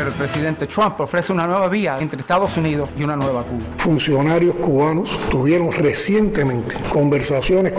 Pero el presidente Trump ofrece una nueva vía entre Estados Unidos y una nueva Cuba. Funcionarios cubanos tuvieron recientemente conversaciones